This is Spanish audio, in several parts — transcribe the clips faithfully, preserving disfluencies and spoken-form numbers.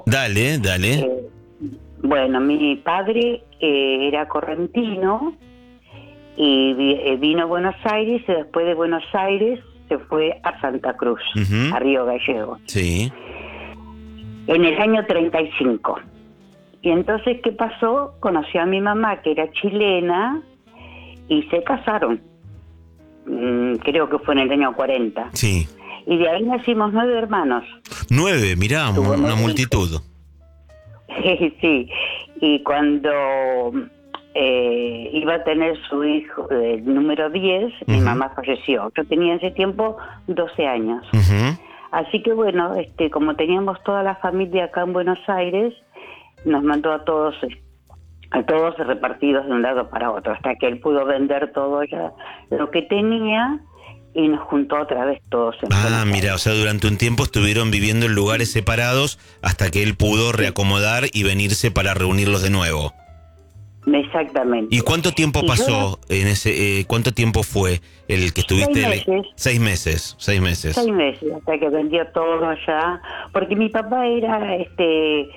Dale, dale. Eh, bueno, mi padre eh, era correntino y vi, eh, vino a Buenos Aires y después de Buenos Aires se fue a Santa Cruz, Uh-huh. a Río Gallegos, Sí. en el año treinta y cinco. Y entonces, ¿qué pasó? Conoció a mi mamá, que era chilena, y se casaron. Mm, creo que fue en el año cuarenta. Sí. Y de ahí nacimos nueve hermanos. Nueve, mirá, Tuvo una nueve multitud. Sí, y cuando eh, iba a tener su hijo, el número diez, mi Ujú. mamá falleció. Yo tenía en ese tiempo doce años. Ujú. Así que bueno, este, como teníamos toda la familia acá en Buenos Aires, nos mandó a todos, a todos repartidos de un lado para otro, hasta que él pudo vender todo ya lo que tenía y nos juntó otra vez todos en Ah, Buenos mira, Aires. o sea, durante un tiempo estuvieron viviendo en lugares separados hasta que él pudo reacomodar y venirse para reunirlos de nuevo. Exactamente. ¿Y cuánto tiempo Y pasó en ese, eh, cuánto tiempo fue el que estuviste? Seis meses. Seis meses, seis meses. Seis meses, hasta que vendió todo allá, porque mi papá era, este,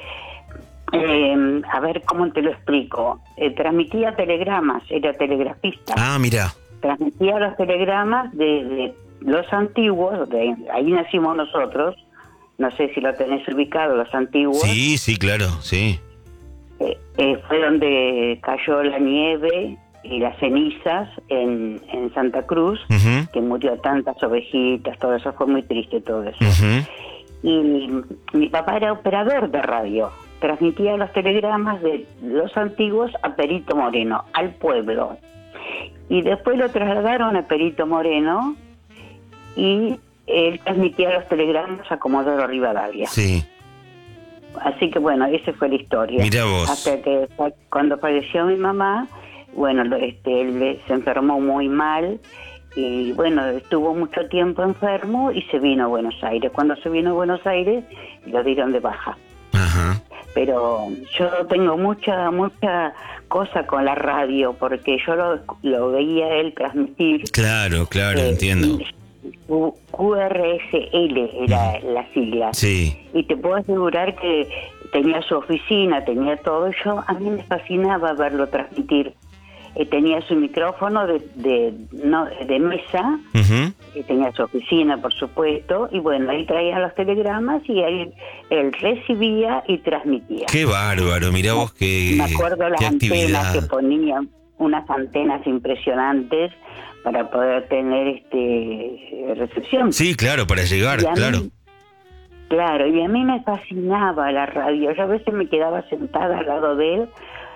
eh, a ver cómo te lo explico, eh, transmitía telegramas, era telegrafista, Ah, mira. transmitía los telegramas de, de los antiguos, de ahí nacimos nosotros, no sé si lo tenés ubicado, los antiguos. Sí, sí, claro, sí. Eh, eh, fue donde cayó la nieve y las cenizas en, en Santa Cruz, Ujú. que murió tantas ovejitas, todo eso, fue muy triste todo eso. Ujú. Y mi papá era operador de radio, transmitía los telegramas de los antiguos a Perito Moreno, al pueblo. Y después lo trasladaron a Perito Moreno y él transmitía los telegramas a Comodoro Rivadavia. Sí. Así que bueno, esa fue la historia. Mirá vos. Hasta que fa- cuando falleció mi mamá, bueno, lo- este, él se enfermó muy mal y bueno, estuvo mucho tiempo enfermo y se vino a Buenos Aires. Cuando se vino a Buenos Aires, lo dieron de baja. Ajá. Pero yo tengo mucha, mucha cosa con la radio, porque yo lo, lo veía él transmitir. Claro, claro, eh, entiendo. Q- Q R S L era la sigla. Sí. Y te puedo asegurar que tenía su oficina, tenía todo. Yo, a mí me fascinaba verlo transmitir. Eh, tenía su micrófono de, de, no, de mesa, Ujú. eh, tenía su oficina, por supuesto, y bueno, ahí traía los telegramas y él, él recibía y transmitía. Qué bárbaro, mirá vos qué, Me acuerdo las qué antenas actividad. que ponían, unas antenas impresionantes para poder tener este recepción. Sí, claro, para llegar, Y a mí- claro. Claro, y a mí me fascinaba la radio. Yo a veces me quedaba sentada al lado de él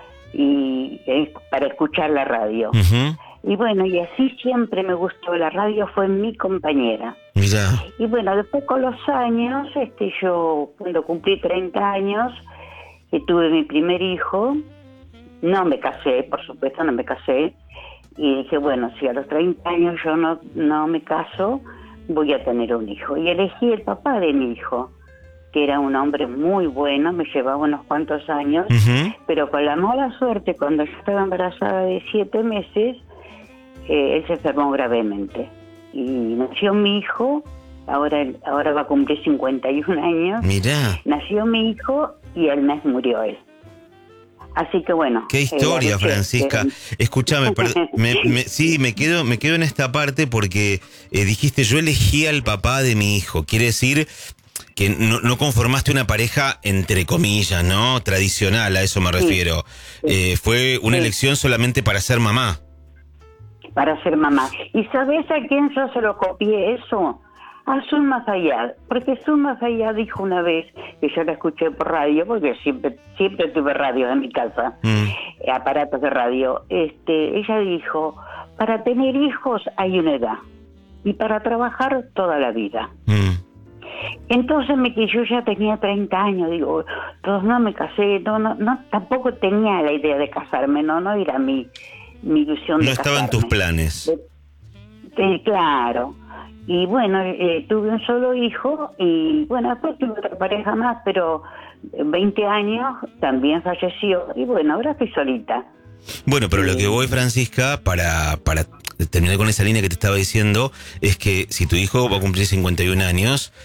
y eh, para escuchar la radio. Ujú. Y bueno, y así siempre me gustó. La radio fue mi compañera. Mirá. Y bueno, después con los años, este, yo cuando cumplí treinta años, que tuve mi primer hijo, no me casé, por supuesto, no me casé. Y dije, bueno, si a los treinta años yo no, no me caso, voy a tener un hijo. Y elegí el papá de mi hijo, que era un hombre muy bueno, me llevaba unos cuantos años, Ujú. pero con la mala suerte, cuando yo estaba embarazada de siete meses, eh, él se enfermó gravemente. Y nació mi hijo, ahora, ahora va a cumplir cincuenta y un años, Mirá. nació mi hijo y al mes murió él. Así que bueno. Qué historia, eh, a veces, Francisca. eh, Escúchame, perd- me, me- sí, me quedo, me quedo en esta parte porque eh, dijiste, yo elegí al papá de mi hijo. Quiere decir que no, no conformaste una pareja, entre comillas, ¿no? Tradicional, a eso me refiero. Eh, fue una Sí. elección solamente para ser mamá. para ser mamá. ¿Y sabes a quién yo se lo copié eso? A Zulma Zayad, porque Zulma Zayad dijo una vez, que yo la escuché por radio, porque siempre siempre tuve radio en mi casa, Mm. eh, aparatos de radio, este, ella dijo, para tener hijos hay una edad, y para trabajar toda la vida. Mm. Entonces me que yo ya tenía treinta años, digo, todos no me casé, no, no, no, tampoco tenía la idea de casarme, no, no era mi, mi ilusión de No estaba en tus casarme. planes. Sí, claro. Y bueno, eh, tuve un solo hijo y bueno, después tuve otra pareja más, pero veinte años también falleció y bueno, ahora estoy solita. Bueno, pero lo que Sí. voy, Francisca, para, para terminar con esa línea que te estaba diciendo, es que si tu hijo va a cumplir cincuenta y un años,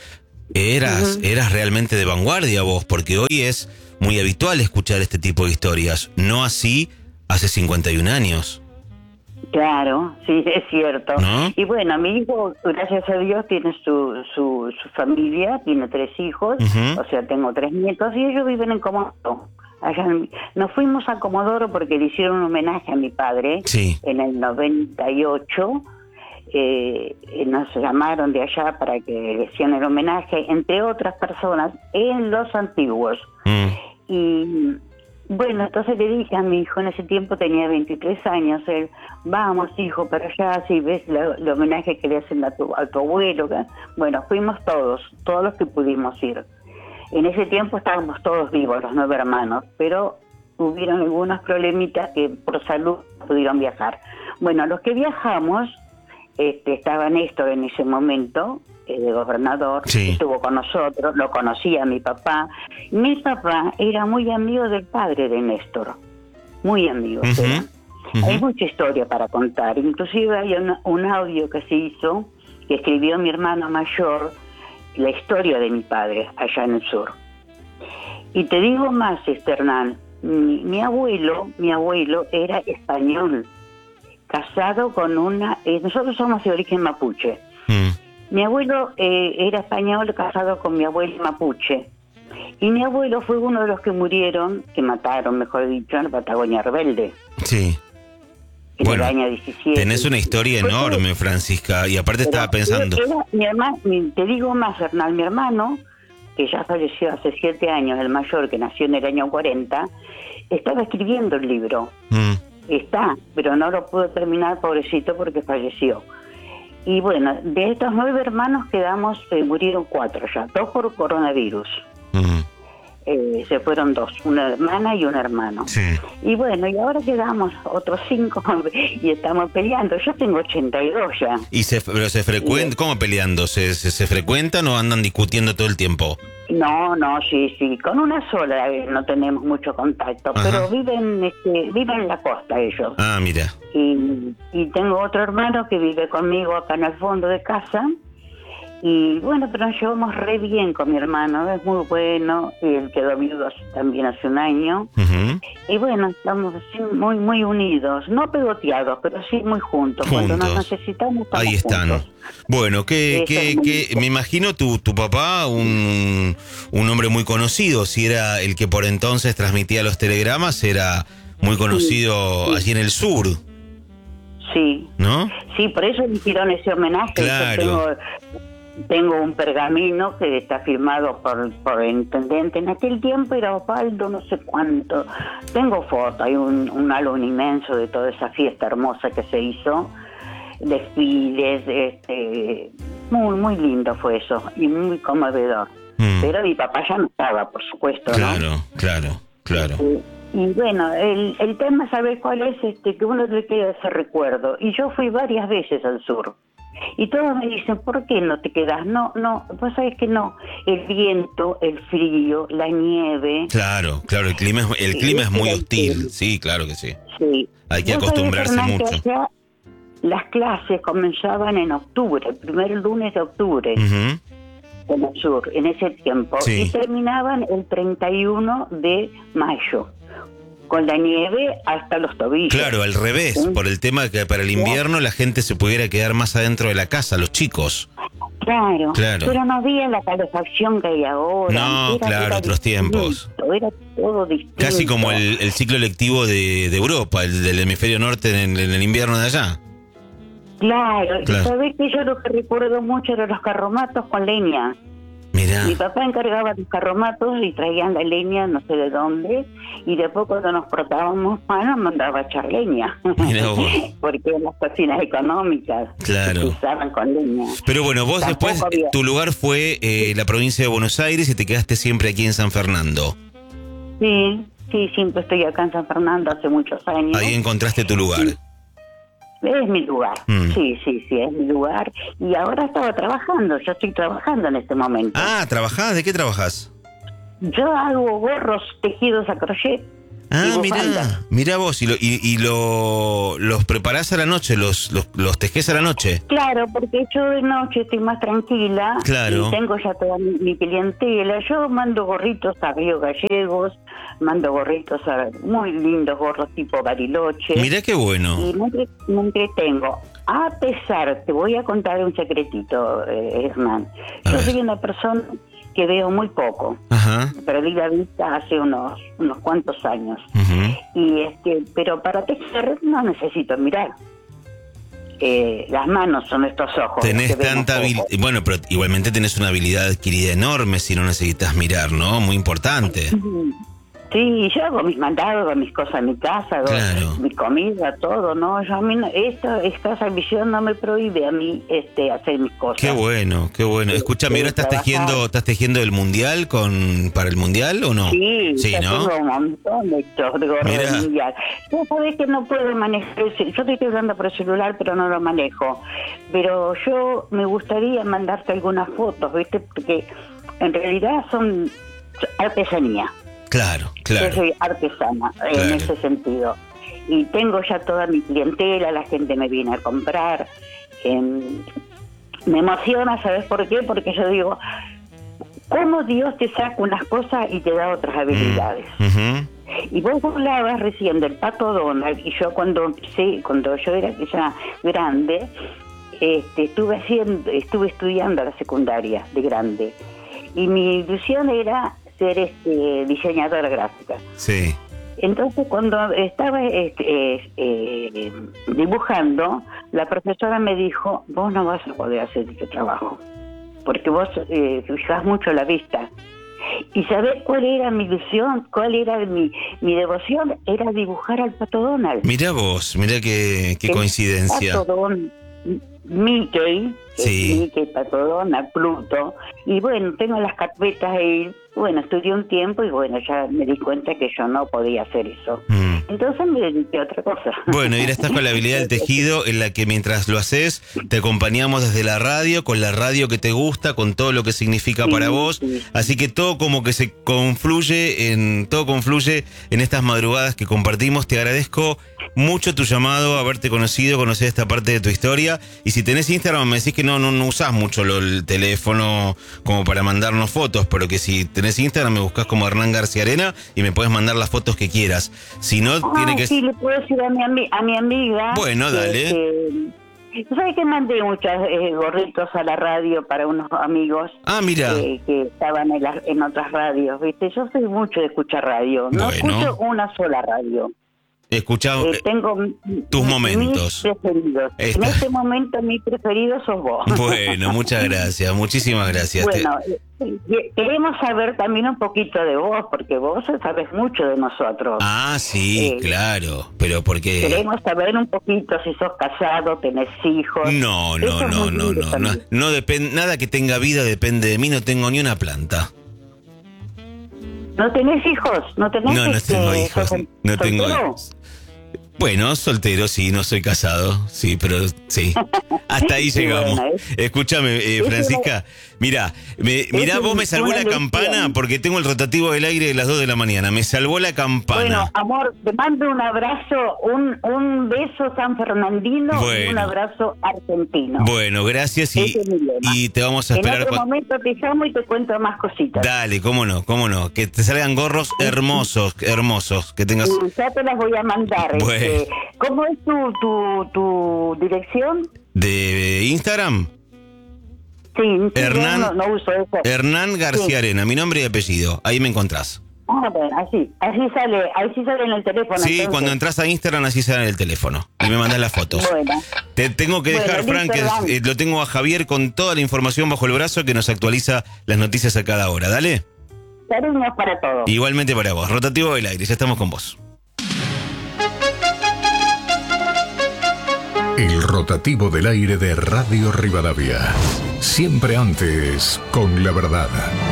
Eras, Ujú. eras realmente de vanguardia vos, porque hoy es muy habitual escuchar este tipo de historias, no así hace cincuenta y un años. Claro, sí, es cierto. ¿No? Y bueno, mi hijo, gracias a Dios, tiene su, su, su familia, tiene tres hijos, Ujú. o sea, tengo tres nietos y ellos viven en Comodoro. Allá en- nos fuimos a Comodoro porque le hicieron un homenaje a mi padre Sí. en el noventa y ocho. Eh, eh, nos llamaron de allá para que le hicieran el homenaje, entre otras personas, en Los Antiguos. Mm. Y bueno, entonces le dije a mi hijo, en ese tiempo tenía veintitrés años, él, vamos hijo, para allá, si ves la- el homenaje que le hacen a tu, a tu abuelo. que-". Bueno, fuimos todos, todos los que pudimos ir. En ese tiempo estábamos todos vivos, los nueve hermanos, pero hubieron algunos problemitas que por salud no pudieron viajar. Bueno, los que viajamos, este, estaba Néstor en ese momento, eh, de gobernador, Sí. estuvo con nosotros, lo conocía mi papá. Mi papá era muy amigo del padre de Néstor, muy amigo. Ujú, eran. ujú. Hay mucha historia para contar, inclusive hay una- un audio que se hizo, que escribió mi hermano mayor, la historia de mi padre allá en el sur. Y te digo más, Hernán, mi, mi abuelo, mi abuelo era español, casado con una, eh, nosotros somos de origen mapuche. Mm. Mi abuelo eh, era español, casado con mi abuela mapuche. Y mi abuelo fue uno de los que murieron, que mataron, mejor dicho, en la Patagonia Rebelde, Sí. en Bueno, el año diecisiete. tenés una historia Fue- enorme, Francisca, y aparte pero estaba pensando. era mi hermano, mi- te digo más, Hernán, mi hermano, que ya falleció hace siete años, el mayor, que nació en el año cuarenta, estaba escribiendo el libro. Mm. Está, pero no lo pudo terminar, pobrecito, porque falleció. Y bueno, de estos nueve hermanos quedamos, eh, murieron cuatro ya, dos por coronavirus. Mm. Eh, se fueron dos, una hermana y un hermano. Sí. Y bueno, y ahora quedamos otros cinco y estamos peleando. Yo tengo ochenta y dos ya. Y se, pero se frecuentan, ¿cómo peleando? ¿Se, se, se frecuentan o andan discutiendo todo el tiempo? No, no, sí, sí, con una sola eh, no tenemos mucho contacto, Ajá. pero viven, este, viven en la costa ellos. Ah, mira. Y, y tengo otro hermano que vive conmigo acá en el fondo de casa. Y bueno, pero nos llevamos re bien con mi hermano, es muy bueno. Y él quedó viudo hace- también hace un año. Ujú. Y bueno, estamos así muy muy unidos, no pegoteados, pero sí muy juntos. Cuando nos Juntos. necesitamos, estamos Ahí están. juntos. Bueno, que, Eso que, es muy que lindo. me imagino tu, tu papá, un, un hombre muy conocido, si era el que por entonces transmitía los telegramas, era muy conocido sí. allí en el sur, Sí, ¿no? sí, por eso le hicieron ese homenaje. Claro. Yo tengo, tengo un pergamino que está firmado por, por el intendente. En aquel tiempo era Osvaldo, no sé cuánto. Tengo foto, hay un, un álbum inmenso de toda esa fiesta hermosa que se hizo. Desfiles, este, muy, muy lindo fue eso y muy conmovedor. Mm. Pero mi papá ya no estaba, por supuesto, ¿no? Claro, claro, claro. Y, y bueno, el, el tema, ¿sabes cuál es? Este, que uno le queda ese recuerdo. Y yo fui varias veces al sur. Y todos me dicen, ¿por qué no te quedas? No, no, vos sabés que no. El viento, el frío, la nieve. Claro, claro, el clima es, el Sí, clima es muy era hostil, hostil. sí, claro que sí. Sí. Hay que Vos sabés, acostumbrarse Hernán, que mucho. allá las clases comenzaban en octubre, el primer lunes de octubre. Ujú. En el sur, en ese tiempo, Sí. y terminaban el treinta y uno de mayo, con la nieve hasta los tobillos. Claro, al revés, Sí. por el tema que para el invierno la gente se pudiera quedar más adentro de la casa, los chicos. Claro, Claro. pero no había la calefacción que hay ahora. No, claro, otros tiempos. distinto, Era todo distinto. Casi como el, el ciclo lectivo de, de Europa, el del hemisferio norte en, en el invierno de allá. Claro, Claro. y sabés que yo lo que recuerdo mucho eran los carromatos con leña. Mirá, Mi papá encargaba los carromatos y traían la leña no sé de dónde, y después cuando nos portábamos mal nos mandaba a echar leña. Mirá vos. Porque eran las cocinas económicas Claro. que usaban con leña. pero bueno, vos Tampoco después, había- tu lugar fue eh, la provincia de Buenos Aires y te quedaste siempre aquí en San Fernando. Sí, sí, siempre estoy acá en San Fernando hace muchos años. Ahí encontraste tu lugar. Es mi lugar, Mm. sí, sí, sí, es mi lugar. Y ahora estaba trabajando, yo estoy trabajando en este momento. Ah, ¿trabajás? ¿De qué trabajás? Yo hago gorros tejidos a crochet Ah, mirá, mirá vos, y, lo, y, y lo, los preparás a la noche, los, los, los tejés a la noche. Claro, porque yo de noche estoy más tranquila. Claro. Y tengo ya toda mi, mi clientela. Yo mando gorritos a Río Gallegos, mando gorritos a muy lindos gorros tipo Bariloche. Mirá qué bueno. Y me, entre- me entretengo. A pesar, te voy a contar un secretito, eh, Hernán. A Yo ver. soy una persona que veo muy poco. Ajá. Perdí la vista hace unos unos cuantos años. Ujú. Y este, pero para tejer no necesito mirar. Eh, las manos son estos ojos. Tenés que vemos tanta poco. habilidad. Bueno, pero igualmente tenés una habilidad adquirida enorme si no necesitas mirar, ¿no? Muy importante. Sí, yo hago mis mandados, hago mis cosas en mi casa, hago Claro. mi comida, todo, ¿no? Yo a mí, no- esta, esta visión no me prohíbe a mí este, hacer mis cosas. Qué bueno, qué bueno. Sí, Escúchame, sí, ¿ahora estás trabajar. tejiendo, estás tejiendo el mundial con para el mundial o no? Sí, Sí, yo ¿no? tengo un montón de estos de gorros Mirá. de mundial. Tú sabés que no puedo manejar, el cel- yo te estoy hablando por el celular, pero no lo manejo. Pero yo me gustaría mandarte algunas fotos, ¿viste? Porque en realidad son artesanía. Claro, Yo claro. soy artesana en Claro. ese sentido. Y tengo ya toda mi clientela, la gente me viene a comprar. em, me emociona, ¿sabes por qué? Porque yo digo, ¿cómo Dios te saca unas cosas y te da otras habilidades? Mm, ujú. Y vos hablabas recién del Pato Donald, y yo cuando empecé, cuando yo era ya grande, este, estuve haciendo, estuve estudiando a la secundaria de grande. Y mi ilusión era ser este, diseñadora gráfica. Sí. Entonces, cuando estaba este, eh, eh, dibujando, la profesora me dijo, vos no vas a poder hacer este trabajo, porque vos eh, fijás mucho la vista. ¿Y sabés cuál era mi ilusión? ¿Cuál era mi, mi devoción? Era dibujar al Pato Donald. Mirá vos, mirá qué, qué El coincidencia. Pato Donald, Mickey, que Sí. es Mickey, Pato Donald, Pluto. Y bueno, tengo las carpetas ahí. Bueno, estudié un tiempo y bueno, ya me di cuenta que yo no podía hacer eso. Mm. Entonces me dediqué a otra cosa. Bueno, y ahora estás con la habilidad del tejido en la que mientras lo haces te acompañamos desde la radio, con la radio que te gusta, con todo lo que significa Sí, para vos. sí. Así que todo como que se confluye en todo confluye en estas madrugadas que compartimos. Te agradezco mucho tu llamado, haberte conocido, conocer esta parte de tu historia. Y si tenés Instagram, me decís que no no, no usás mucho lo, el teléfono como para mandarnos fotos, pero que si tenés Instagram me buscás como Hernán García Arena y me puedes mandar las fotos que quieras. Si no, Ah, tiene que sí, le puedo decir a mi, ami- a mi amiga. Bueno, que, dale. que- ¿sabes que mandé muchos eh, gorritos a la radio para unos amigos Ah, mira. que, que estaban en, las- en otras radios? ¿Viste? Yo soy mucho de escuchar radio. No Bueno. escucho una sola radio. Escuchá, Eh, tengo tus mis momentos. preferidos. Está. En este momento mi preferido sos vos. bueno, muchas gracias, muchísimas gracias. Te- Bueno, eh, queremos saber también un poquito de vos, porque vos sabes mucho de nosotros. Ah, sí, Eh, claro, pero porque... Queremos saber un poquito si sos casado, tenés hijos. No, no, Eso es no, muy no, lindo no, no, también. no depende, nada que tenga vida depende de mí, no tengo ni una planta. ¿No tenés hijos? ¿No tenés No, no este, tengo hijos, sos no tengo soltero? hijos. Bueno, soltero, sí, no soy casado, sí, pero sí. Hasta ahí Sí, llegamos. bueno, es- Escúchame, eh, es Francisca, mira, me, mirá, es vos me salvó una la lección. campana porque tengo el rotativo del aire de las dos de la mañana. Me salvó la campana. Bueno, amor, te mando un abrazo, un, un beso san fernandino y Bueno. un abrazo argentino. Bueno, gracias y, Ese es mi lema. y te vamos a En esperar. otro cua- momento te llamo y te cuento más cositas. Dale, cómo no, cómo no. Que te salgan gorros hermosos, hermosos. Que tengas. Sí, ya te las voy a mandar. Bueno. Este, ¿cómo es tu, tu, tu dirección? ¿De Instagram? Sí, sí, Hernán- yo no, no uso eso. Hernán García Sí. Arena, mi nombre y apellido. Ahí me encontrás. Ah, bueno, así, así sale, así sale en el teléfono. Sí, entonces. cuando entras a Instagram así sale en el teléfono. Y me mandás las fotos. Bueno, Te tengo que Bueno, dejar, listo, Frank, que Hernán. eh, lo tengo a Javier con toda la información bajo el brazo que nos actualiza las noticias a cada hora. Dale. cariños para todos. Igualmente para vos. Rotativo del aire, ya estamos con vos. El rotativo del aire de Radio Rivadavia. Siempre antes con la verdad.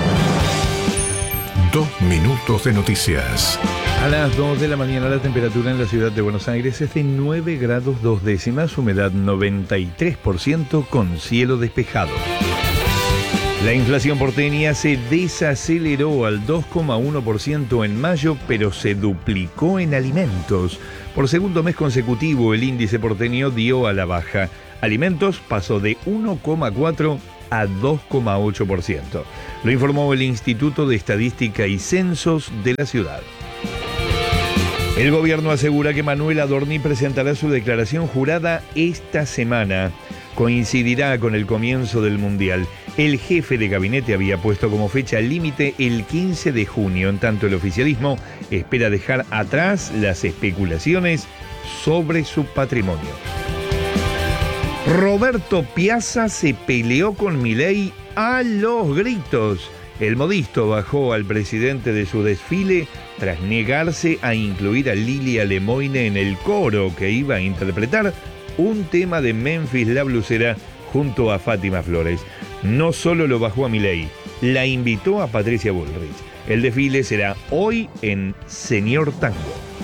Dos minutos de noticias. A las dos de la mañana la temperatura en la ciudad de Buenos Aires es de nueve grados dos décimas, humedad noventa y tres por ciento con cielo despejado. La inflación porteña se desaceleró al dos coma uno por ciento en mayo, pero se duplicó en alimentos. Por segundo mes consecutivo, el índice porteño dio a la baja. Alimentos pasó de uno coma cuatro a dos coma ocho por ciento. Lo informó el Instituto de Estadística y Censos de la ciudad. El gobierno asegura que Manuel Adorni presentará su declaración jurada esta semana. Coincidirá con el comienzo del Mundial. El jefe de gabinete había puesto como fecha límite el quince de junio, en tanto el oficialismo espera dejar atrás las especulaciones sobre su patrimonio. Roberto Piazza se peleó con Milei a los gritos. El modisto bajó al presidente de su desfile tras negarse a incluir a Lilia Lemoine en el coro que iba a interpretar un tema de Memphis La Blusera junto a Fátima Flores. No solo lo bajó a Milei, la invitó a Patricia Bullrich. El desfile será hoy en Señor Tango.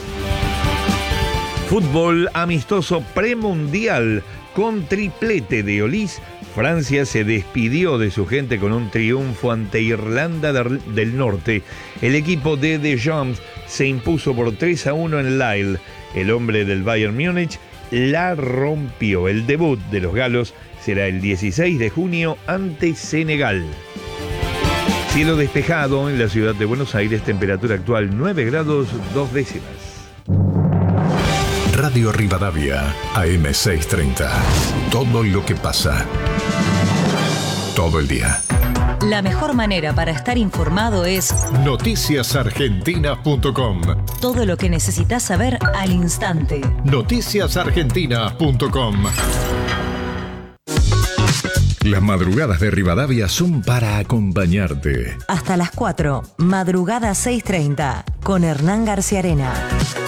Fútbol amistoso premundial con triplete de Olís. Francia se despidió de su gente con un triunfo ante Irlanda del Norte. El equipo de Deschamps se impuso por tres a uno en Lille. El hombre del Bayern Múnich la rompió. El debut de los galos será el dieciséis de junio ante Senegal. Cielo despejado en la ciudad de Buenos Aires, temperatura actual nueve grados dos décimas. Radio Rivadavia, A M seiscientos treinta. Todo lo que pasa. Todo el día. La mejor manera para estar informado es noticias argentinas punto com. Todo lo que necesitas saber al instante. noticias argentinas punto com. Las madrugadas de Rivadavia son para acompañarte. Hasta las cuatro, madrugada seiscientos treinta, con Hernán García Arena.